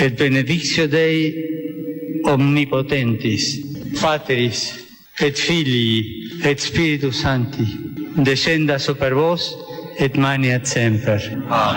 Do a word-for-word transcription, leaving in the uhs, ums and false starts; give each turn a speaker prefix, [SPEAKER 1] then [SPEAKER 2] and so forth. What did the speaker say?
[SPEAKER 1] et benedictio Dei omnipotentis, Patris et Filii et Spiritus Sancti, descenda super vos et maniat semper. Amen.